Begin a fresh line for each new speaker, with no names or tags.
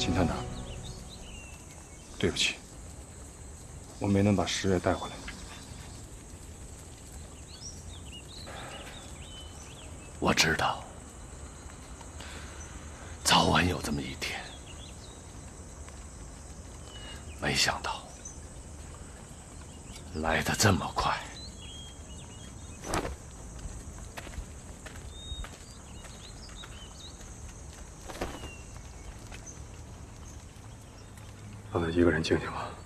秦探长，对不起，我没能把石月带回来。
我知道，早晚有这么一天，没想到来得这么快。
让他一个人静静吧。